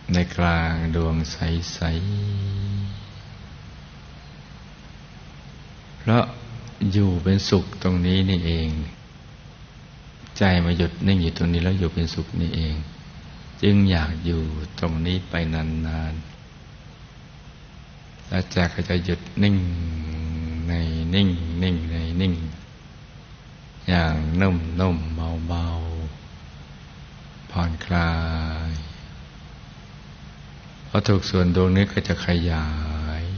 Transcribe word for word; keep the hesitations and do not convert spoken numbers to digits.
ในกลางดวงใสๆเพราะอยู่เป็นสุขตรงนี้นี่เองใจมาหยุดนิ่งอยู่ตรงนี้แล้วอยู่เป็นสุขนี่เองจึงอยากอยู่ตรงนี้ไปนานๆแล้วใจก็จะหยุดนิ่งในนิ่งนิ่งในนิ่งอย่างนุ่มนุ่มเบาเบาผ่อนคลายพอถูกส่วนดวงนี้ก็จะขยาย